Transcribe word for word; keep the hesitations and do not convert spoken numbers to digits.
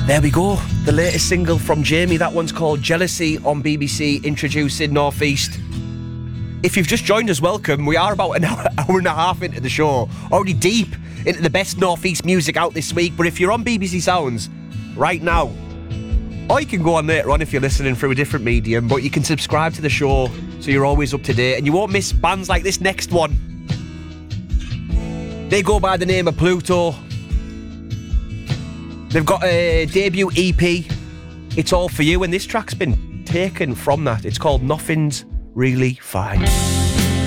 There we go. The latest single from Jamie. That one's called Jealousy on B B C, introducing North East. If you've just joined us, welcome. We are about an hour, hour and a half into the show, already deep into the best North East music out this week. But if you're on B B C Sounds right now, or you can go on later on if you're listening through a different medium, but you can subscribe to the show so you're always up to date and you won't miss bands like this next one. They go by the name of Pluto. They've got a debut E P, It's All For You, and this track's been taken from that. It's called Nothing's Really Fine.